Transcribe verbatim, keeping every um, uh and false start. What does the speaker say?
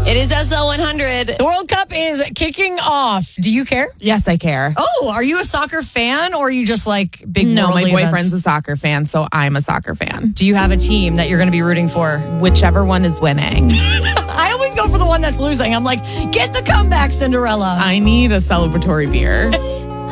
It is S L one hundred. The World Cup is kicking off. Do you care? Yes, I care. Oh, are you a soccer fan or are you just like big No, my worldly boyfriend's events? a soccer fan, so I'm a soccer fan. Do you have a team that you're going to be rooting for? Whichever one is winning. I always go for the one that's losing. I'm like, get the comeback, Cinderella. I need a celebratory beer.